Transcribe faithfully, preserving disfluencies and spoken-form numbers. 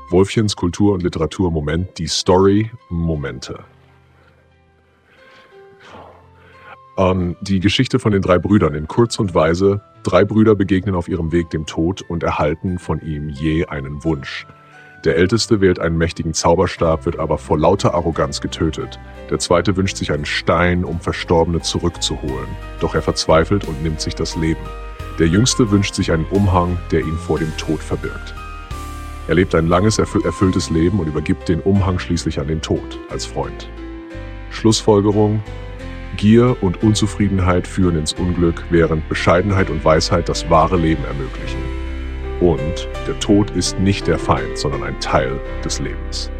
Wolfchens Kultur- und Literaturmoment, die Story-Momente. Ähm, die Geschichte von den drei Brüdern in Kurz und Weise. Drei Brüder begegnen auf ihrem Weg dem Tod und erhalten von ihm je einen Wunsch. Der Älteste wählt einen mächtigen Zauberstab, wird aber vor lauter Arroganz getötet. Der Zweite wünscht sich einen Stein, um Verstorbene zurückzuholen. Doch er verzweifelt und nimmt sich das Leben. Der Jüngste wünscht sich einen Umhang, der ihn vor dem Tod verbirgt. Er lebt ein langes, erfüll- erfülltes Leben und übergibt den Umhang schließlich an den Tod als Freund. Schlussfolgerung: Gier und Unzufriedenheit führen ins Unglück, während Bescheidenheit und Weisheit das wahre Leben ermöglichen. Und der Tod ist nicht der Feind, sondern ein Teil des Lebens.